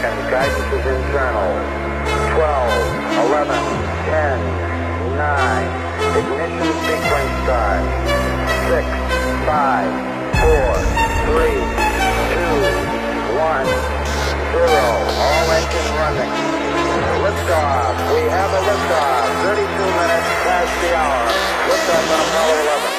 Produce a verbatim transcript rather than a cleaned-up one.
Guidance is internal. twelve, eleven, ten, nine. Ignition sequence start. six, five, four, three, two, one, zero. All engine running. Liftoff. We have a liftoff. thirty-two minutes past the hour. Liftoff on Apollo eleven.